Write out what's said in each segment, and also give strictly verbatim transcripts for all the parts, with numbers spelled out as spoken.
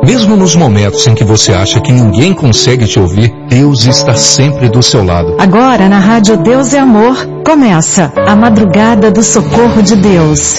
Mesmo nos momentos em que você acha que ninguém consegue te ouvir, Deus está sempre do seu lado. Agora na Rádio Deus é Amor, começa a Madrugada do Socorro de Deus.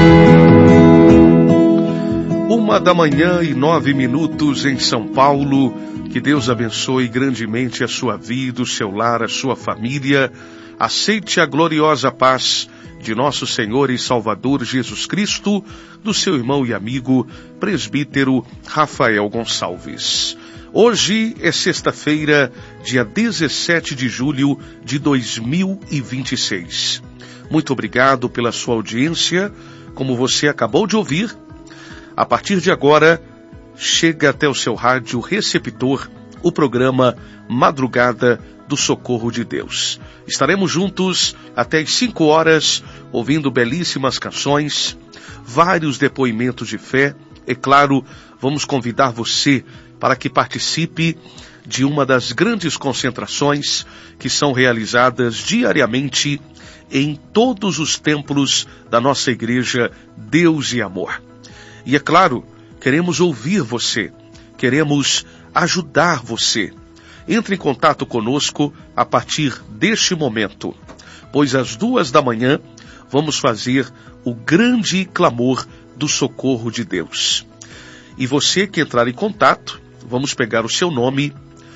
Uma da manhã e nove minutos em São Paulo. Que Deus abençoe grandemente a sua vida, o seu lar, a sua família. Aceite a gloriosa paz de nosso Senhor e Salvador Jesus Cristo, do seu irmão e amigo, presbítero Rafael Gonçalves. Hoje é sexta-feira, dia dezessete de julho de dois mil e vinte e seis. Muito obrigado pela sua audiência. Como você acabou de ouvir, a partir de agora, chega até o seu rádio receptor o programa Madrugada do Socorro de Deus. Estaremos juntos até as cinco horas, ouvindo belíssimas canções, vários depoimentos de fé. É claro, vamos convidar você para que participe de uma das grandes concentrações que são realizadas diariamente em todos os templos da nossa igreja Deus e Amor. E é claro, queremos ouvir você, queremos ajudar você. Entre em contato conosco a partir deste momento, pois às duas da manhã vamos fazer o grande clamor do socorro de Deus. E você que entrar em contato, vamos pegar o seu nome,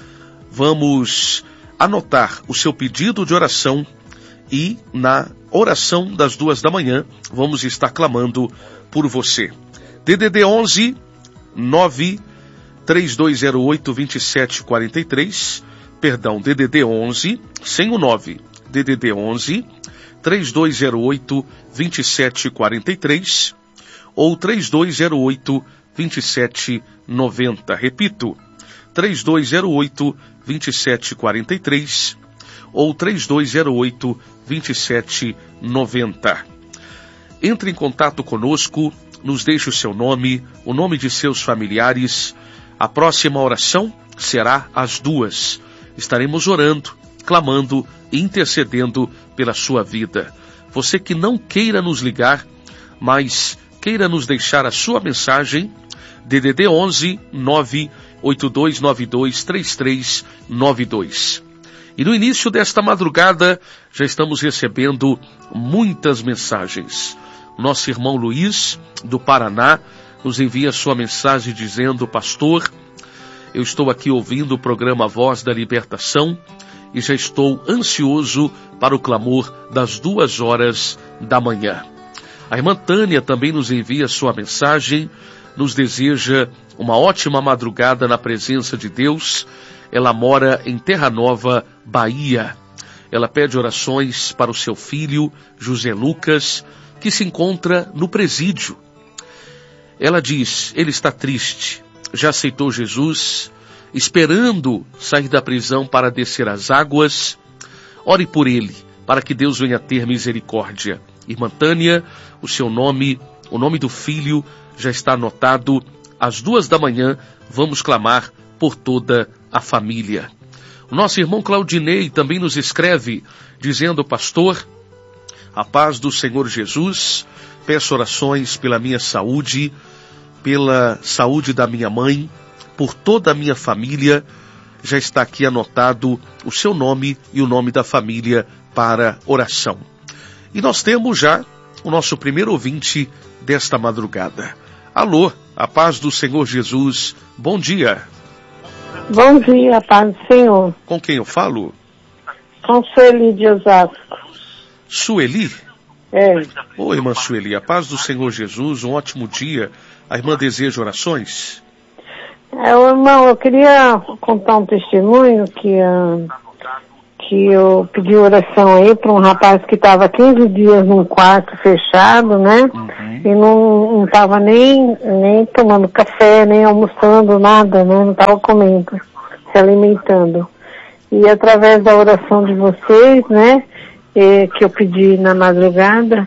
vamos anotar o seu pedido de oração e na oração das duas da manhã vamos estar clamando por você. D D D onze, nove três dois zero oito, dois sete quatro três, perdão, D D D onze, sem o nove, D D D onze, três dois zero oito, dois sete quatro três, ou três dois zero oito, dois sete nove zero, repito, três dois zero oito, dois sete quatro três, ou três dois zero oito, dois sete nove zero. Entre em contato conosco, nos deixe o seu nome, o nome de seus familiares. A próxima oração será às duas. Estaremos orando, clamando e intercedendo pela sua vida. Você que não queira nos ligar, mas queira nos deixar a sua mensagem, D D D onze, nove oito dois nove dois, três três nove dois. E no início desta madrugada, já estamos recebendo muitas mensagens. Nosso irmão Luiz, do Paraná, nos envia sua mensagem dizendo: Pastor, eu estou aqui ouvindo o programa Voz da Libertação e já estou ansioso para o clamor das duas horas da manhã. A irmã Tânia também nos envia sua mensagem, nos deseja uma ótima madrugada na presença de Deus. Ela mora em Terra Nova, Bahia. Ela pede orações para o seu filho, José Lucas, que se encontra no presídio. Ela diz, ele está triste, já aceitou Jesus, esperando sair da prisão para descer as águas. Ore por ele, para que Deus venha ter misericórdia. Irmã Tânia, o seu nome, o nome do filho já está anotado. Às duas da manhã, vamos clamar por toda a família. O nosso irmão Claudinei também nos escreve, dizendo: Pastor, a paz do Senhor Jesus, peço orações pela minha saúde, pela saúde da minha mãe, por toda a minha família. Já está aqui anotado o seu nome e o nome da família para oração. E nós temos já o nosso primeiro ouvinte desta madrugada. Alô, a paz do Senhor Jesus, bom dia. Bom dia, a paz do Senhor. Com quem eu falo? Com Sueli de Osasco. Sueli? É. Oi, irmã Sueli, a paz do Senhor Jesus, um ótimo dia. A irmã deseja orações? É, irmão, eu queria contar um testemunho que, uh, que eu pedi oração aí para um rapaz que estava quinze dias num quarto fechado, né? Uhum. E não estava nem, nem tomando café, nem almoçando, nada, né? Não estava comendo, se alimentando. E através da oração de vocês, né? E, que eu pedi na madrugada,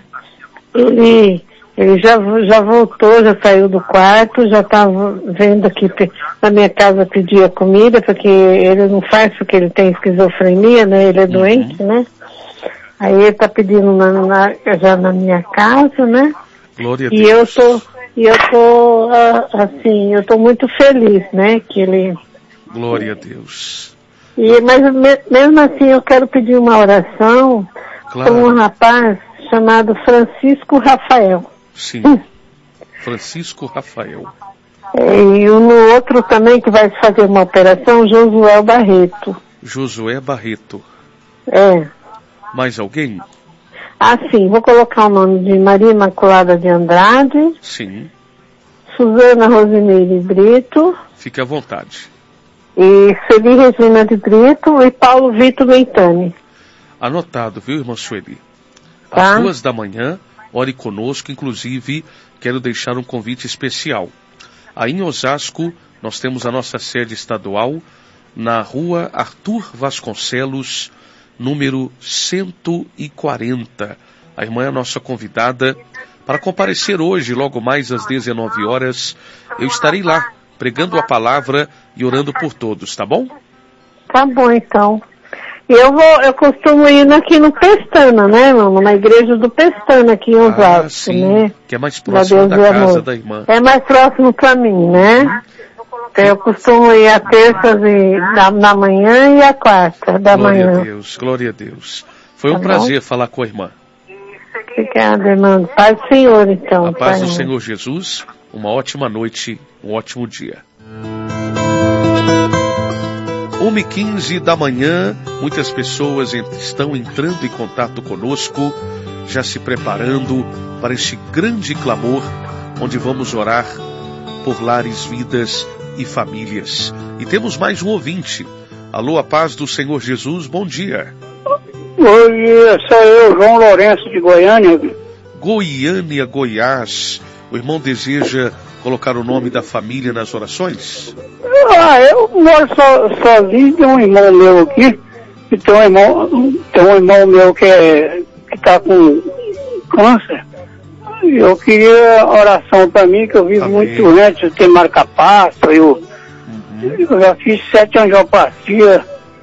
ele, ele já, já voltou, já saiu do quarto, já estava vendo aqui na minha casa pedir a comida, porque ele não faz porque ele tem esquizofrenia, né? Ele é doente, uhum. né? Aí ele está pedindo na, na, já na minha casa, né? Glória a e Deus. eu tô E eu tô, assim, eu tô muito feliz, né, que ele... Glória a Deus. E, mas mesmo assim eu quero pedir uma oração Claro. para um rapaz chamado Francisco Rafael. Sim. Francisco Rafael. E o no outro também que vai fazer uma operação, Josué Barreto. Josué Barreto. É. Mais alguém? Ah, sim, vou colocar o nome de Maria Imaculada de Andrade. Sim. Suzana Rosimeire Brito. Fique à vontade. E Sueli Regina de Brito e Paulo Vitor Leitani. Anotado, viu, irmã Sueli? Tá. Às duas da manhã, ore conosco, inclusive quero deixar um convite especial. Aí em Osasco, nós temos a nossa sede estadual na rua Arthur Vasconcelos, número cento e quarenta. A irmã é a nossa convidada para comparecer hoje, logo mais às dezenove horas. Eu estarei lá, pregando a palavra e orando por todos, tá bom? Tá bom, então. E eu vou, eu costumo ir aqui no Pestana, né, mano? Na igreja do Pestana aqui em Osasco, ah, sim, né? Que é mais próximo da casa da irmã. É mais próximo pra mim, né? Então eu costumo ir a terças e, da, da manhã e a quarta da Glória manhã. a Deus, glória a Deus. Foi um Tá bom? prazer falar com a irmã. Obrigada, irmão. Paz do Senhor, então. A paz Pai. do Senhor Jesus, uma ótima noite, um ótimo dia. uma e quinze da manhã, muitas pessoas estão entrando em contato conosco, já se preparando para este grande clamor, onde vamos orar por lares, vidas e famílias. E temos mais um ouvinte. Alô, a paz do Senhor Jesus, bom dia. Bom dia, sou eu, João Lourenço de Goiânia. Goiânia, Goiás. O irmão deseja colocar o nome da família nas orações? Ah, eu moro so, sozinho, tem um irmão meu aqui, e tem um irmão, tem um irmão meu que é, que tá com câncer. Eu queria oração para mim, que eu vivo Amém. muito doente, eu tenho marca-passo, eu, uhum. eu já fiz sete angiopatia.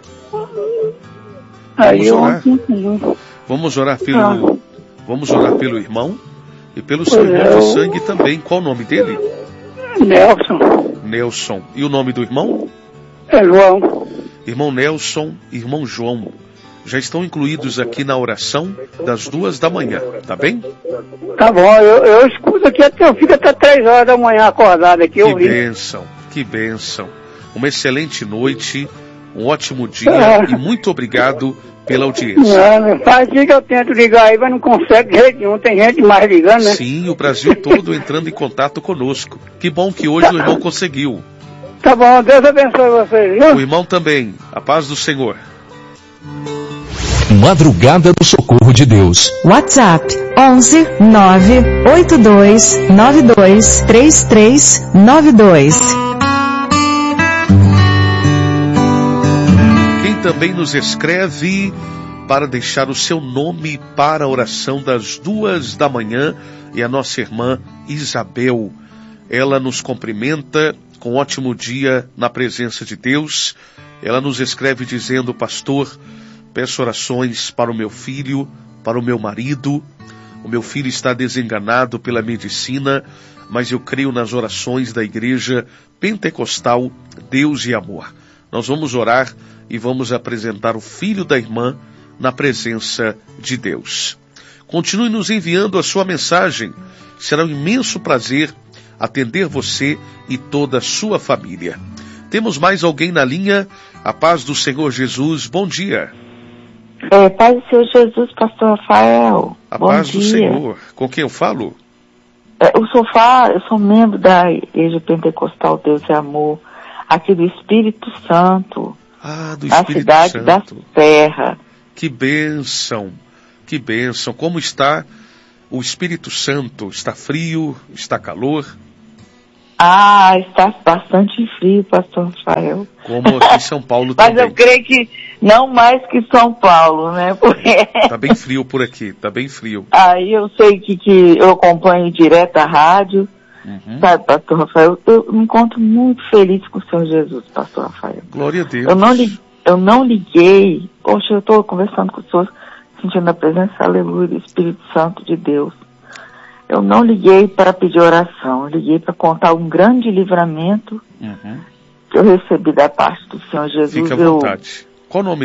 Aí Vamos eu... orar. Vamos orar pelo, Ah. vamos orar pelo irmão e pelo seu Pois irmão é, de eu- sangue também. Qual o nome dele? Nelson, Nelson. E o nome do irmão? é João. Irmão Nelson, irmão João. Já estão incluídos aqui na oração das duas da manhã, tá bem? Tá bom, eu, eu escuto aqui até, eu fico até três horas da manhã acordado aqui, Que ouvindo. bênção, que bênção. Uma excelente noite, um ótimo dia É. e muito obrigado pela audiência. Não, faz dia que eu tento ligar aí, mas não consegue de jeito nenhum, tem gente mais ligando, né? Sim, o Brasil todo entrando em contato conosco. Que bom que hoje o irmão conseguiu. Tá bom, Deus abençoe vocês, O viu? irmão também. A paz do Senhor. Madrugada do Socorro de Deus. WhatsApp onze nove oito dois nove dois três três nove dois. Quem também nos escreve para deixar o seu nome para a oração das duas da manhã é a nossa irmã Isabel. Ela nos cumprimenta com um ótimo dia na presença de Deus. Ela nos escreve dizendo: pastor, peço orações para o meu filho, para o meu marido. O meu filho está desenganado pela medicina, mas eu creio nas orações da Igreja Pentecostal Deus e Amor. Nós vamos orar e vamos apresentar o filho da irmã na presença de Deus. Continue nos enviando a sua mensagem. Será um imenso prazer atender você e toda a sua família. Temos mais alguém na linha? A paz do Senhor Jesus, bom dia. É, Pai do Senhor Jesus, Pastor Rafael. A bom paz dia. do Senhor. Com quem eu falo? É, eu sou fa- eu sou membro da Igreja Pentecostal Deus e Amor, aqui do Espírito Santo, Ah, do na Espírito cidade da Santo. Serra. Que bênção, que bênção. Como está o Espírito Santo? Está frio? Está calor? Ah, está bastante frio, Pastor Rafael. Como aqui em São Paulo Mas também. eu creio que não mais que São Paulo, né? Porque Está bem frio por aqui, está bem frio. aí eu sei que, que eu acompanho direto a rádio, Uhum. sabe, Pastor Rafael? Eu me encontro muito feliz com o Senhor Jesus, Pastor Rafael. Glória a Deus. Eu não, li, eu não liguei. Poxa, eu estou conversando com pessoas, sentindo a presença, aleluia, do Espírito Santo de Deus. Eu não liguei para pedir oração, eu liguei para contar um grande livramento Uhum. que eu recebi da parte do Senhor Jesus. Fique à vontade. Eu, Qual o nome